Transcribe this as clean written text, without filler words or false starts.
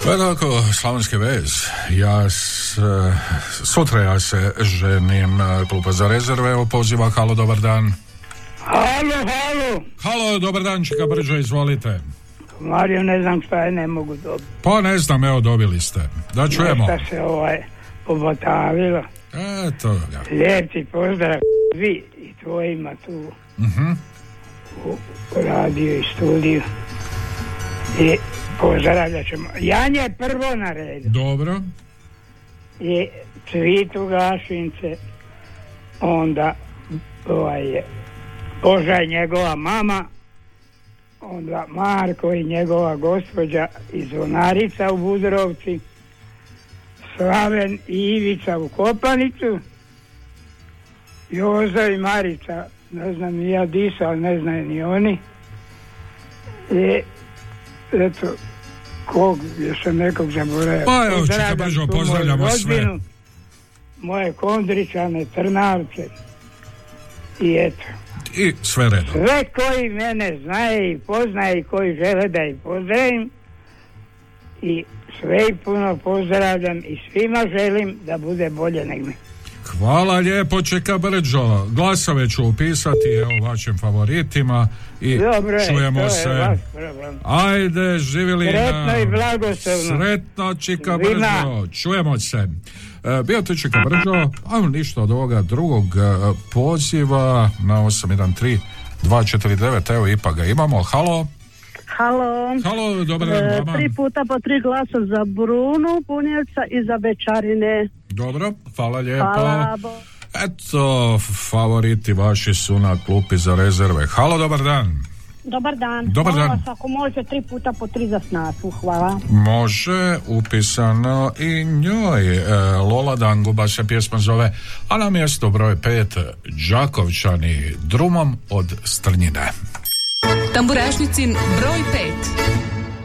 Pa tako, slavonski vez. Sutra ja se ženim, klupa za rezerve, evo poziva. Halo, dobar dan. Halo, dobar dan, Čika Brđo, izvolite. Mario, ne znam šta je, ne mogu dobiti. Pa ne znam, evo dobili ste. Da čujemo. Nešto se pobotavilo. Eto. Ja. Lijep ti pozdrav vi i tvojima tu u radio i studiju. I pozdravljat ćemo. Jan je prvo na redu. Dobro. I Cvitu Gašince, onda Boža i njegova mama, onda Marko i njegova gospođa iz Zvonarica u Budrovci, Slaven i Ivica u Kopanicu, Jozo i Marica, ne znam ni ja Disa, ali ne znaju ni oni. I eto, još sam nekog zaboravio. Pa evo, Čika Brđo, pozdravljamo sve. Moje Kondričane, Trnavce i eto. I sve redom. Sve koji mene znaje i poznaje i koji žele da ih pozdravim i sve i puno pozdravljam i svima želim da bude bolje nego mi. Hvala lijepo, Čika Brđo. Glasove ću upisati evo vašim favoritima i dobre, čujemo se. Ajde, živjeli sretno i blagoslovno. Sretno, Čika Brđo. Čujemo se. Bio to Čika Brđo, a ništa od ovoga drugog poziva na 813-249, evo ipak ga imamo. Halo, dobar dan vama. 3 puta po 3 glasa za Brunu Punjevca i za Bečarine. Dobro, hvala lijepo. Hvala. Eto, favoriti vaši su na klupi za rezerve. Halo, dobar dan. Dobar dan. Dobar dan. Hvala, ako može 3 puta po 3 za Snafu, hvala. Može, upisano i njoj. Lola Danguba se pjesma zove, a na mjesto broj 5 Đakovčani drumom od Strnjine. Tamburašnicin broj 5.